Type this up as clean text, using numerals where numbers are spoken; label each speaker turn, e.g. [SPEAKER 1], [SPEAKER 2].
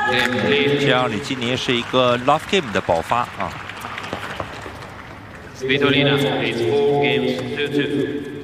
[SPEAKER 1] 这样你今年是一个 Love Game 的爆发啊。
[SPEAKER 2] Svitolina leads 4 games to 2.